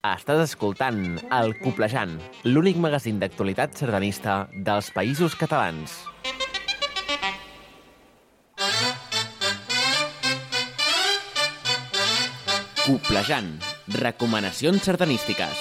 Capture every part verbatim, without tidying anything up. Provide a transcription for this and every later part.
Estàs escoltant El Coplejant, l'únic magazín d'actualitat sardanista dels Països Catalans. Coplejant, recomanacions sardanístiques.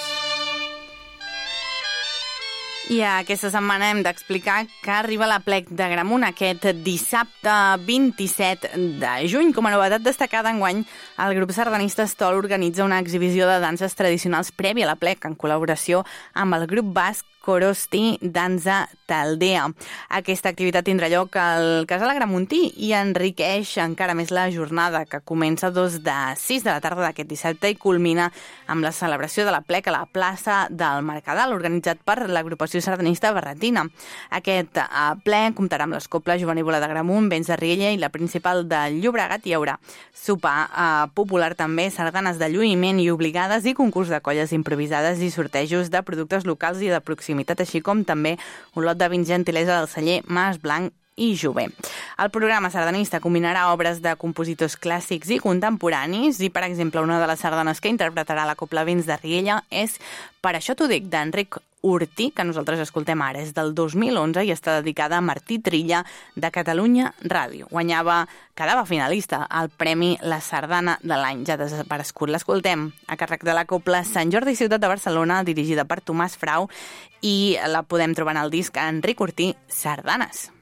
I aquesta setmana hem d'explicar que arriba l'Aplec d'Agramunt aquest dissabte vint-i-set de juny. Com a novetat destacada enguany, el grup sardanista Estol organitza una exhibició de danses tradicionals prèvia a l'Aplec en col·laboració amb el grup basc Korosti Danza Taldea. Aquesta activitat tindrà lloc al Casal Agramuntí i enriqueix encara més la jornada, que comença a dos de sis de la tarda d'aquest dissabte i culmina amb la celebració de l'Aplec a la plaça del Mercadal, organitzat per l'agrupació sardanista Barretina. Aquest ple comptarà amb les coples Jovenívola d'Agramunt, Vents de Riella i la principal de Llobregat. Hi haurà sopar eh, popular també, sardanes de lluïment i obligades i concurs de colles improvisades i sortejos de productes locals i de proximitat, així com també un lot de vins gentilesa del celler Mas Blanc i Jové. El programa sardanista combinarà obres de compositors clàssics i contemporanis i, per exemple, una de les sardanes que interpretarà la Copla Vins de Riella és Per això t'ho dic, d'Enric Urtí, que nosaltres escoltem ara. És del dos mil onze i està dedicada a Martí Trilla, de Catalunya Ràdio. Guanyava, quedava finalista al Premi La Sardana de l'any. Ja desaparegut. L'escoltem a càrrec de la Copla Sant Jordi Ciutat de Barcelona, dirigida per Tomàs Frau, i la podem trobar en el disc Enric Urtí Sardanes.